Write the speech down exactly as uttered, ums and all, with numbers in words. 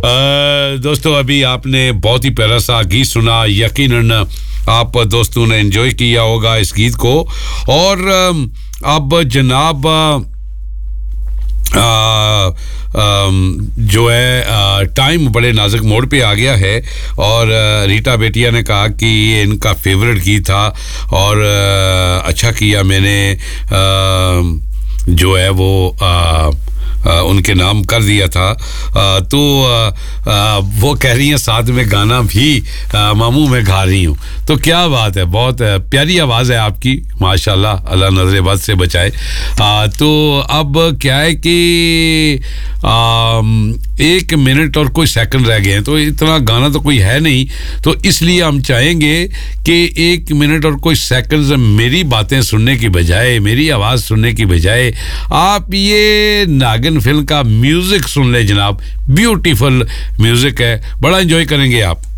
दोस्तों अभी आपने बहुत ही प्यारा सा गीत सुना, यकीनन आप दोस्तों ने एंजॉय किया होगा इस गीत को। और अब जनाब आ, आ, जो है टाइम बड़े नाजुक मोड़ पे आ गया है और रीटा बेटिया ने कहा कि ये इनका फेवरेट गीत था और आ, अच्छा किया मैंने आ, जो है वो आ, आ, उनके नाम कर दिया था। आ, तो आ, आ, वो कह रही हैं साथ में गाना भी आ, मामू मैं गा रही हूँ। तो क्या बात है, बहुत प्यारी आवाज़ है आपकी माशाल्लाह, अल्लाह नज़र बद से बचाए। आ, तो अब क्या है कि आ, एक मिनट और कोई सेकंड रह गए हैं, तो इतना गाना तो कोई है नहीं, तो इसलिए हम चाहेंगे कि एक मिनट और कोई सेकंड मेरी बातें सुनने की बजाय, मेरी आवाज़ सुनने की बजाय आप ये नागिन फिल्म का म्यूज़िक सुन ले जनाब। ब्यूटीफुल म्यूज़िक है, बड़ा एंजॉय करेंगे आप।